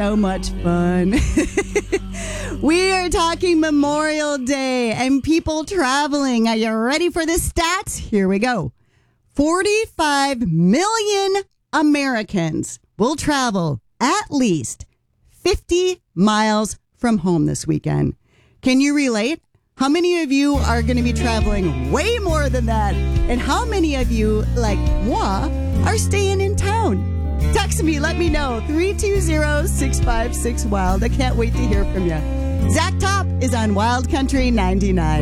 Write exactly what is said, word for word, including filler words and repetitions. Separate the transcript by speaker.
Speaker 1: So much fun. We are talking Memorial Day and people traveling. Are you ready for the stats? Here we go. forty-five million Americans will travel at least fifty miles from home this weekend. Can you relate? How many of you are going to be traveling way more than that? And how many of you, like moi, are staying in town? Text me, let me know. three two zero, six five six, WILD. I can't wait to hear from you. Zach Top is on Wild Country ninety-nine.